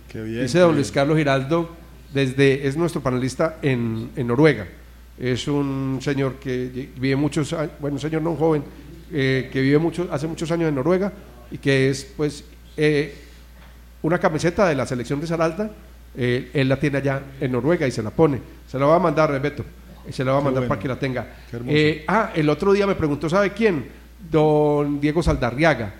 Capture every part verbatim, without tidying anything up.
Qué bien, dice don Luis Carlos Giraldo, desde, es nuestro panelista en, en Noruega. Es un señor que vive muchos años, bueno, un señor no un joven, eh, que vive mucho, hace muchos años en Noruega y que es pues eh, una camiseta de la selección de Risaralda, eh, él la tiene allá en Noruega y se la pone. Se la va a mandar, Beto, se la va a mandar bueno, para que la tenga. Eh, ah, el otro día me preguntó, ¿sabe quién? Don Diego Saldarriaga,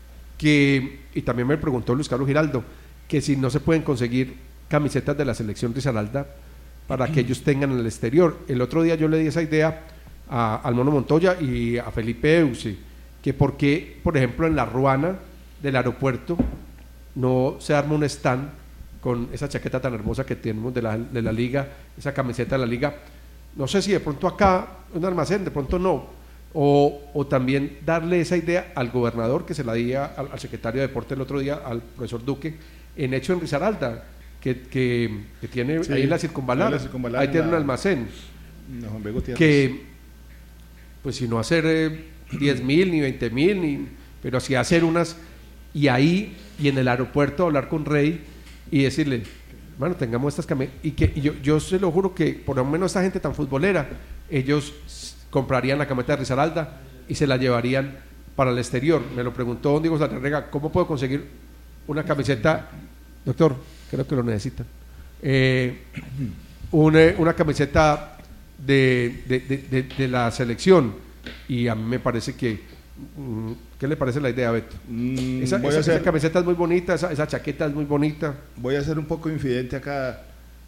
que, y también me preguntó Luis Carlos Giraldo, que si no se pueden conseguir camisetas de la selección de Risaralda para que ellos tengan en el exterior. El otro día yo le di esa idea a, al Mono Montoya y a Felipe Eusi, que por qué, por ejemplo, en la ruana del aeropuerto no se arma un stand con esa chaqueta tan hermosa que tenemos de la, de la liga, esa camiseta de la liga. No sé si de pronto acá, un almacén, de pronto no, o, o también darle esa idea al gobernador, que se la di al, al secretario de Deporte el otro día, al profesor Duque, en hecho en Risaralda, que, que, que tiene sí, ahí en la circunvalar, la circunvalar ahí tiene la, un almacén, no, que pues si no hacer eh, diez mil ni veinte mil, ni, pero sí hacer unas, y ahí y en el aeropuerto hablar con Rey y decirle, bueno, tengamos estas camisetas, y que y yo, yo se lo juro que por lo menos esta gente tan futbolera, ellos comprarían la camiseta de Risaralda y se la llevarían para el exterior. Me lo preguntó don Diego Saldarriaga, ¿cómo puedo conseguir una camiseta? Doctor, creo que lo necesitan. Eh, una, una camiseta de, de, de, de, de la selección, y a mí me parece que, ¿qué le parece la idea, Beto? Mm, esa, esa, hacer, esa camiseta es muy bonita, esa, esa chaqueta es muy bonita. Voy a ser un poco infidente acá.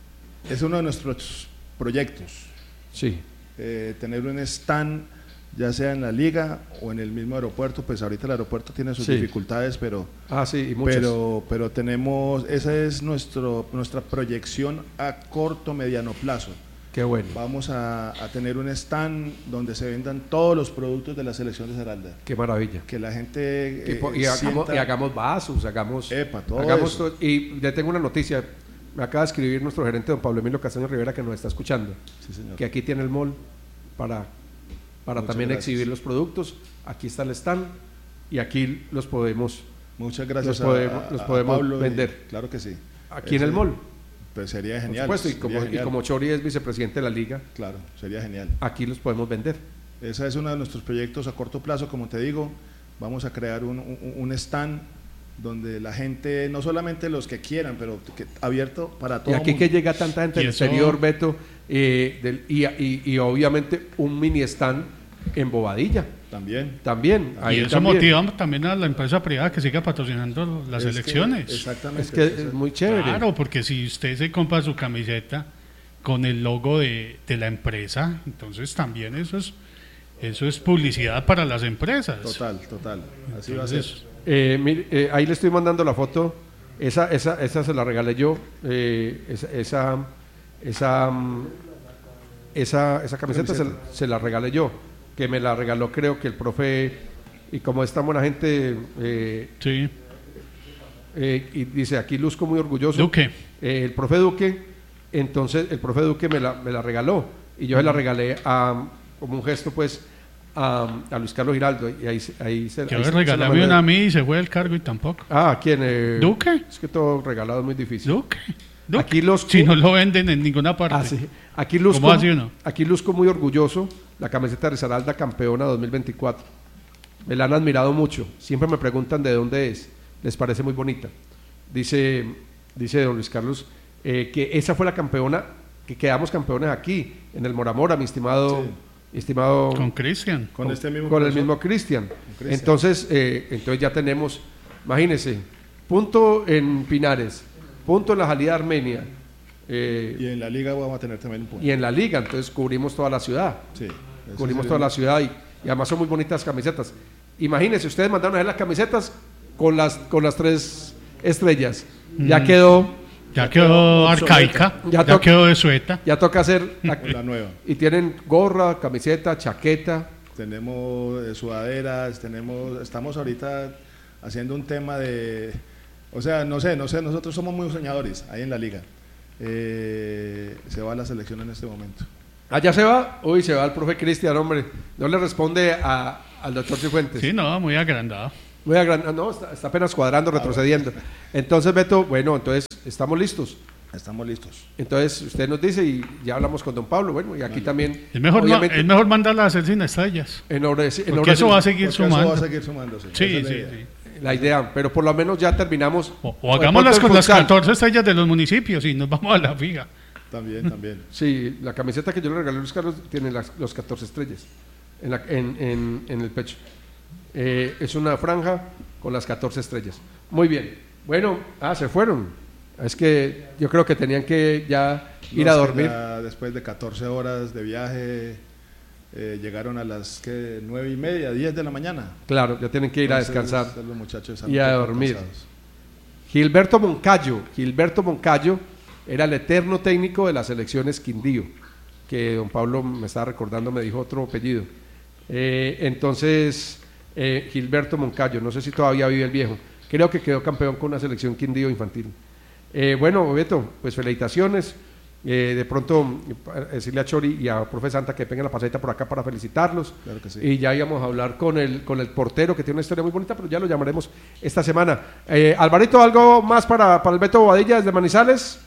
Es uno de nuestros proyectos. Sí. Eh, tener un stand, ya sea en la liga o en el mismo aeropuerto. Pues ahorita el aeropuerto tiene sus sí. dificultades, pero, ah, sí, y muchas. pero pero tenemos, esa es nuestro nuestra proyección a corto, mediano plazo. Qué bueno. Vamos a, a tener un stand donde se vendan todos los productos de la selección de Risaralda. Qué maravilla. Que la gente eh, y, hagamos, sienta... y hagamos vasos, hagamos, Epa, todo hagamos eso. todo, y ya tengo una noticia. Me acaba de escribir nuestro gerente, don Pablo Emilio Castaño Rivera, que nos está escuchando, sí, señor. Que aquí tiene el mall para, para también gracias. exhibir los productos. Aquí está el stand y aquí los podemos, Muchas gracias los podemos, a, a, los podemos a Pablo vender. Y, claro que sí. Aquí Ese, en el mall. Pues sería genial. Por supuesto, y como, genial. y como Chori es vicepresidente de la liga, claro, sería genial. Aquí los podemos vender. Ese es uno de nuestros proyectos a corto plazo, como te digo. Vamos a crear un, un, un stand donde la gente, no solamente los que quieran, pero que, abierto para todo. Y aquí mundo. Que llega tanta gente del exterior, Beto, eh, del, y, y, y obviamente un mini stand en Bobadilla. También. También. Y ahí eso también. Motiva también a la empresa privada que siga patrocinando las es elecciones. Que, exactamente. Es que es muy chévere. Claro, porque si usted se compra su camiseta con el logo de, de la empresa, entonces también eso es eso es publicidad para las empresas. Total, total. Así entonces, va a ser. Eh, mire, eh, ahí le estoy mandando la foto. Esa, esa, esa se la regalé yo. Eh, esa, esa, esa, esa, esa camiseta, camiseta. Se, se la regalé yo. Que me la regaló, creo que el profe, y como es tan buena gente, eh, sí. eh, y dice aquí luzco muy orgulloso. Duque. Eh, el profe Duque, entonces el profe Duque me la, me la regaló, y yo uh-huh. se la regalé a, como un gesto, pues, a, a Luis Carlos Giraldo, y ahí, ahí se Yo le regalé una a mí y se fue el cargo y tampoco. Ah, ¿quién? Eh, Duque. Es que todo regalado es muy difícil. Duque. Duque. Aquí los, si no lo venden en ninguna parte. Ah, sí. Aquí luzco, ¿Cómo hace uno? Aquí luzco muy orgulloso la camiseta de Risaralda campeona dos mil veinticuatro. Me la han admirado mucho. Siempre me preguntan de dónde es. Les parece muy bonita. Dice, dice don Luis Carlos eh, que esa fue la campeona, que quedamos campeones aquí, en el Moramora, mi estimado... Sí. Mi estimado con Cristian. Con, con, este mismo con el mismo Cristian. Entonces, eh, entonces ya tenemos, imagínense, punto en Pinares, punto en la salida de Armenia. Eh, y en la liga vamos a tener también un punto. Y en la liga, entonces cubrimos toda la ciudad. Sí, cubrimos toda la ciudad y, y además son muy bonitas camisetas. Imagínense, ustedes mandaron a hacer las camisetas con las, con las tres estrellas. Mm. Ya quedó... Ya quedó arcaica, ya, ya quedó de sueta. Ya toca hacer la, la nueva. Y tienen gorra, camiseta, chaqueta. Tenemos eh, sudaderas, tenemos, estamos ahorita haciendo un tema de, o sea, no sé, no sé, nosotros somos muy soñadores ahí en la liga. Eh, se va a la selección en este momento. ¿Allá se va? Uy, se va el profe Cristian, hombre. No le responde a, al doctor Cifuentes. Sí, no, muy agrandado. Muy agrandado, no, está, está apenas cuadrando, retrocediendo. Entonces, Beto, bueno, entonces estamos listos. Estamos listos. Entonces, usted nos dice y ya hablamos con don Pablo, bueno, y aquí bueno, también... Es mejor, no, es mejor mandarla a hacer sin estrellas. En orden, en porque eso va a seguir sumando. Eso va a seguir sumando, sí. Sí, sí, la sí, idea. sí. La idea, pero por lo menos ya terminamos... O, o hagámoslas con las catorce estrellas de los municipios y nos vamos a la fija. También, también. Sí, la camiseta que yo le regalé a Luis Carlos tiene las, los catorce estrellas en, la, en, en, en el pecho. Eh, es una franja con las catorce estrellas. Muy bien. Bueno, ah, se fueron. Es que yo creo que tenían que ya ir no, a dormir. Ya después de catorce horas de viaje, eh, llegaron a las que nueve y media, diez de la mañana. Claro, ya tienen que ir Entonces, a descansar los muchachos y a dormir. Cansados. Gilberto Moncayo, Gilberto Moncayo era el eterno técnico de las selecciones Quindío, que don Pablo me estaba recordando, me dijo otro apellido. Eh, entonces, eh, Gilberto Moncayo, no sé si todavía vive el viejo, creo que quedó campeón con una selección Quindío infantil. Eh, bueno, Beto, pues felicitaciones. Eh, de pronto, decirle a Chori y a profe Santa que vengan la pasadita por acá para felicitarlos. Claro que sí. Y ya íbamos a hablar con el, con el portero, que tiene una historia muy bonita, pero ya lo llamaremos esta semana. Eh, Alvarito, ¿algo más para, para el Beto Bobadilla desde Manizales?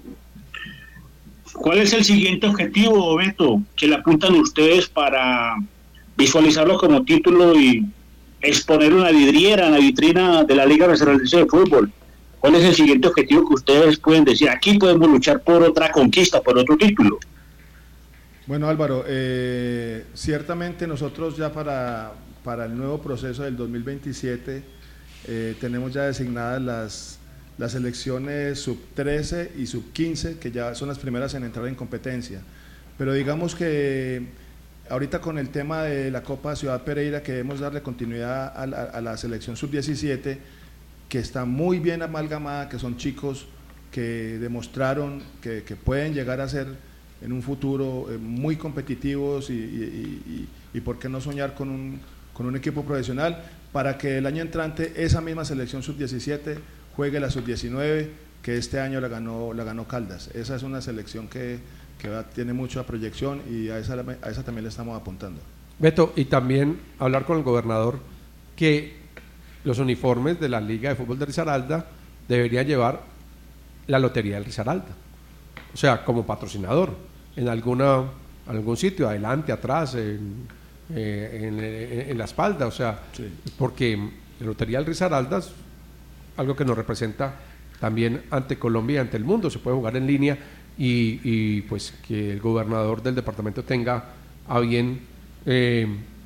¿Cuál es el siguiente objetivo, Beto, que le apuntan ustedes para visualizarlo como título y exponer una vidriera en la vitrina de la Liga Nacional de Fútbol? ¿Cuál es el siguiente objetivo que ustedes pueden decir? Aquí podemos luchar por otra conquista, por otro título. Bueno, Álvaro, eh, ciertamente nosotros ya para, para el nuevo proceso del dos mil veintisiete eh, tenemos ya designadas las, las selecciones sub trece y sub quince, que ya son las primeras en entrar en competencia. Pero digamos que ahorita con el tema de la Copa Ciudad Pereira, queremos darle continuidad a la, a la selección sub diecisiete, que está muy bien amalgamada, que son chicos que demostraron que, que pueden llegar a ser en un futuro eh, muy competitivos y, y, y, y por qué no soñar con un, con un equipo profesional, para que el año entrante esa misma selección sub diecisiete juegue la sub diecinueve, que este año la ganó, la ganó Caldas. Esa es una selección que, que va, tiene mucha proyección y a esa, a esa también le estamos apuntando. Beto, y también hablar con el gobernador que los uniformes de la Liga de Fútbol de Risaralda deberían llevar la Lotería del Risaralda, o sea, como patrocinador en alguna, algún sitio, adelante, atrás, en, eh, en, en, en la espalda, o sea, sí. Porque la Lotería del Risaralda es algo que nos representa también ante Colombia y ante el mundo, se puede jugar en línea y, y pues que el gobernador del departamento tenga a bien eh,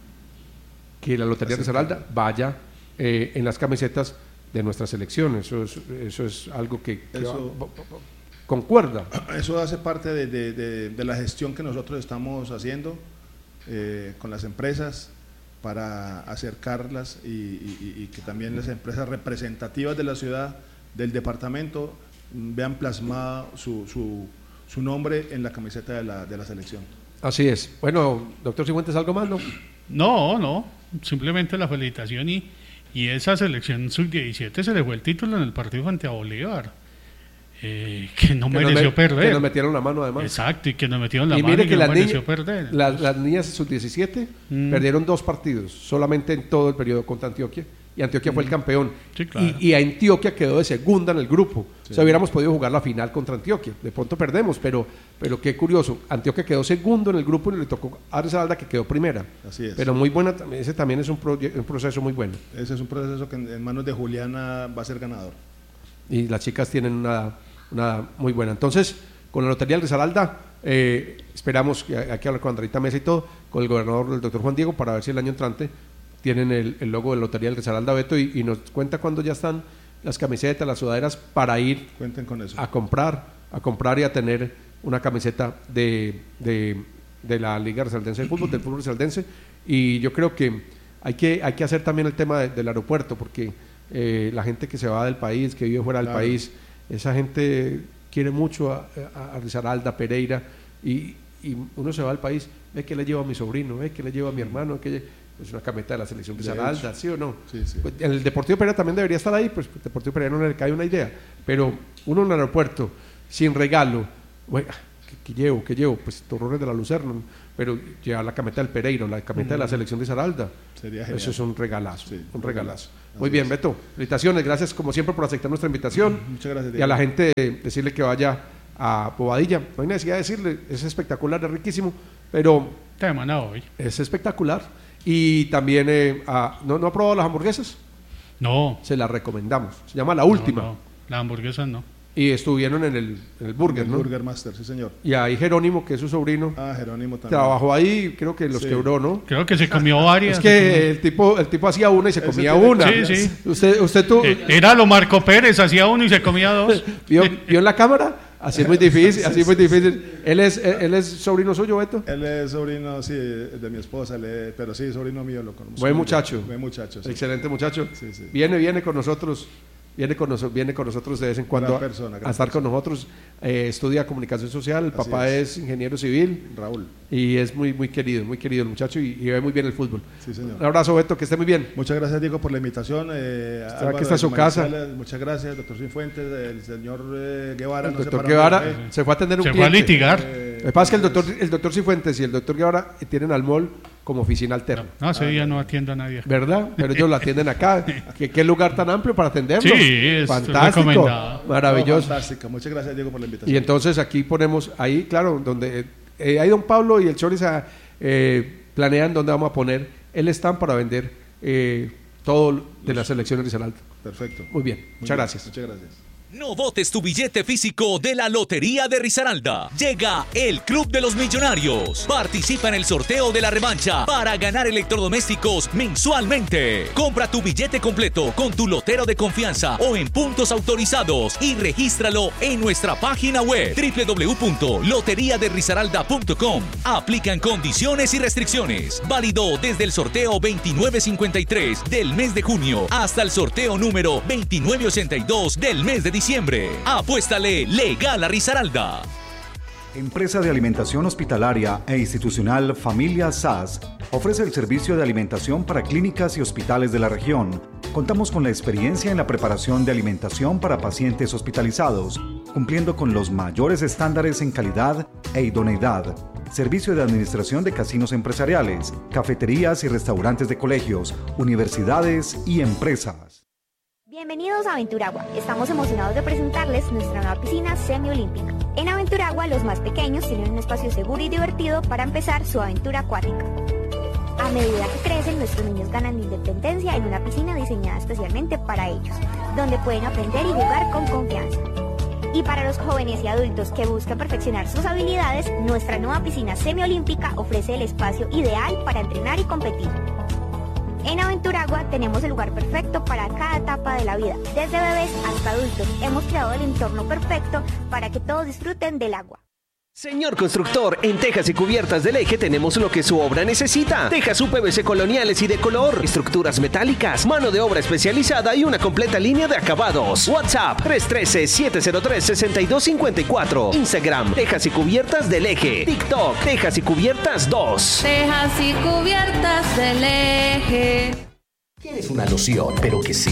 que la Lotería del Risaralda vaya Eh, en las camisetas de nuestra selección. Eso es, eso es algo que, que eso, va, concuerda. Eso hace parte de, de, de, de la gestión que nosotros estamos haciendo eh, con las empresas para acercarlas y, y, y que también las empresas representativas de la ciudad, del departamento, vean plasmado su, su, su nombre en la camiseta de la, de la selección. Así es. Bueno, doctor Cifuentes, ¿algo más? No, no, no. Simplemente la felicitación y Y esa selección sub diecisiete se le fue el título en el partido frente a Bolívar, eh, que no que mereció me, perder. Que nos metieron la mano además. Exacto, y que nos metieron la y mano mire y que no las mereció niña, perder. Las, las niñas sub diecisiete mm. perdieron dos partidos, solamente en todo el periodo contra Antioquia, y Antioquia mm. fue el campeón. Sí, claro. y, y Antioquia quedó de segunda en el grupo. Sí. O sea, hubiéramos podido jugar la final contra Antioquia. De pronto perdemos, pero, pero qué curioso. Antioquia quedó segundo en el grupo y le tocó a Risaralda, que quedó primera. Así es. Pero muy buena, ese también es un, un proceso muy bueno. Ese es un proceso que en manos de Juliana va a ser ganador. Y las chicas tienen una, una muy buena. Entonces, con la Lotería del Risaralda, eh, esperamos que aquí hablar con Andreita Mesa y todo, con el gobernador, el doctor Juan Diego, para ver si el año entrante tienen el, el logo de la Lotería del Risaralda, Beto, y, y nos cuenta cuándo ya están las camisetas, las sudaderas, para ir Cuenten con eso. a comprar, a comprar y a tener una camiseta de, de, de la Liga Risaraldense de Fútbol, del fútbol risaraldense. Y yo creo que hay que, hay que hacer también el tema de, del aeropuerto, porque eh, la gente que se va del país, que vive fuera del claro. país, esa gente quiere mucho a, a, a Risaralda, Pereira, y, y uno se va al país, ve que le llevo a mi sobrino, ve que le llevo a mi hermano, que es una camiseta de la selección Risaralda, ¿sí o no? Sí, sí. Pues el Deportivo Pereira también debería estar ahí, pues el Deportivo Pereira no le cae una idea, pero uno en el aeropuerto, sin regalo, bueno, ¿qué, qué llevo? ¿Qué llevo? Pues Torrones de la Lucerna, pero llevar la camiseta del Pereiro, la camiseta mm. de la selección de Saralda. Sería genial. Eso es un regalazo, sí, un regalazo. Así Muy bien, es. Beto, felicitaciones, gracias como siempre por aceptar nuestra invitación. Muchas gracias. Y a la gente decirle que vaya a Bobadilla, no hay necesidad de decirle, es espectacular, es riquísimo, pero te he mandado hoy. Es espectacular. Y también, eh, a, ¿no, ¿no ha probado las hamburguesas? No. Se las recomendamos, se llama La Última. No, no. Las hamburguesas no. Y estuvieron en el, en el Burger, el ¿no? Burger Master, sí señor. Y ahí Jerónimo, que es su sobrino, ah, Jerónimo también. trabajó ahí, creo que los sí. quebró, ¿no? Creo que se comió varias. Es que el tipo, el tipo hacía una y se Ese comía tiene, una. Sí, sí. Usted, usted tú, eh, era lo Marco Pérez, hacía uno y se comía dos. ¿Vio, vio en la cámara? Así es muy difícil, así es muy difícil. Él es, él es sobrino suyo, Beto. Él es sobrino, sí, de mi esposa, le, pero sí, sobrino mío lo conozco. Buen muchacho. Buen muchacho. Sí. Excelente muchacho. Sí, sí. Viene, viene con nosotros. Viene con, nos, viene con nosotros de vez en cuando persona, a estar persona. con nosotros. Eh, estudia comunicación social. El Así papá es. es ingeniero civil. Raúl. Y es muy, muy querido, muy querido el muchacho y, y ve muy bien el fútbol. Sí, señor. Un abrazo, Beto, que esté muy bien. Muchas gracias, Diego, por la invitación. Eh, Aquí está su casa. Muchas gracias, doctor Cifuentes, el señor eh, Guevara. El no sé doctor para Guevara dónde fue. se fue a atender un Se cliente. fue a litigar. Eh, Lo que pasa es que el doctor, el doctor Cifuentes y el doctor Guevara tienen al mall como oficina alterna. No, ese día no atiendo a nadie. ¿Verdad? Pero ellos lo atienden acá. ¿Qué, qué lugar tan amplio para atenderlo? Sí, es fantástico, recomendado. maravilloso. No, fantástico. Muchas gracias, Diego, por la invitación. Y entonces aquí ponemos, ahí, claro, donde eh, ahí don Pablo y el Choriza eh, planean dónde vamos a poner el stand para vender eh, todo de las selecciones de Risaralda. Perfecto. Muy bien, Muy muchas bien. gracias. Muchas gracias. No botes tu billete físico de la Lotería de Risaralda. Llega el Club de los Millonarios. Participa en el sorteo de la revancha para ganar electrodomésticos mensualmente. Compra tu billete completo con tu lotero de confianza o en puntos autorizados y regístralo en nuestra página web doble u doble u doble u punto lotería de risaralda punto com. Aplican condiciones y restricciones. Válido desde el sorteo veintinueve cincuenta y tres del mes de junio hasta el sorteo número veintinueve ochenta y dos del mes de diciembre. Diciembre. Apuéstale legal a Risaralda. Empresa de Alimentación Hospitalaria e Institucional Familia S A S ofrece el servicio de alimentación para clínicas y hospitales de la región. Contamos con la experiencia en la preparación de alimentación para pacientes hospitalizados, cumpliendo con los mayores estándares en calidad e idoneidad. Servicio de administración de casinos empresariales, cafeterías y restaurantes de colegios, universidades y empresas. Bienvenidos a Aventuragua. Estamos emocionados de presentarles nuestra nueva piscina semiolímpica. En Aventuragua, los más pequeños tienen un espacio seguro y divertido para empezar su aventura acuática. A medida que crecen, nuestros niños ganan independencia en una piscina diseñada especialmente para ellos, donde pueden aprender y jugar con confianza. Y para los jóvenes y adultos que buscan perfeccionar sus habilidades, nuestra nueva piscina semiolímpica ofrece el espacio ideal para entrenar y competir. En Aventuragua tenemos el lugar perfecto para cada etapa de la vida. Desde bebés hasta adultos hemos creado el entorno perfecto para que todos disfruten del agua. Señor constructor, en tejas y cubiertas del Eje tenemos lo que su obra necesita. Tejas U P V C coloniales y de color, estructuras metálicas, mano de obra especializada y una completa línea de acabados. WhatsApp tres uno tres, siete cero tres, seis dos cinco cuatro. Instagram, Tejas y Cubiertas del Eje. TikTok, Tejas y Cubiertas dos. Tejas y Cubiertas del Eje. ¿Quieres una loción, pero que sea